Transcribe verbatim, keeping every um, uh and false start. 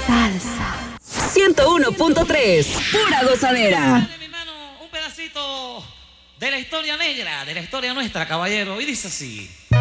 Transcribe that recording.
Salsa. ciento uno punto tres, pura gozadera. Mi hermano, un pedacito de la historia negra, de la historia nuestra, caballero. Y dice así.